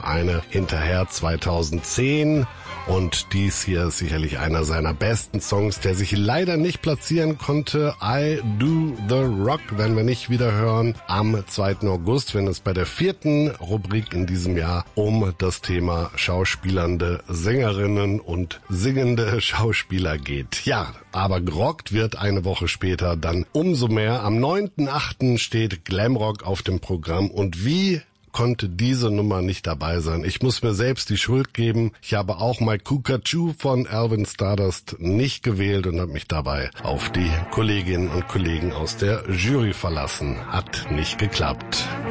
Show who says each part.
Speaker 1: eine hinterher 2010. Und dies hier ist sicherlich einer seiner besten Songs, der sich leider nicht platzieren konnte. I Do The Rock werden wir nicht wieder hören am 2. August, wenn es bei der 4. Rubrik in diesem Jahr um das Thema schauspielernde Sängerinnen und singende Schauspieler geht. Ja, aber gerockt wird eine Woche später dann umso mehr. Am 9.8. steht Glamrock auf dem Programm und wie konnte diese Nummer nicht dabei sein. Ich muss mir selbst die Schuld geben. Ich habe auch My Cuckoo von Alvin Stardust nicht gewählt und habe mich dabei auf die Kolleginnen und Kollegen aus der Jury verlassen. Hat nicht geklappt.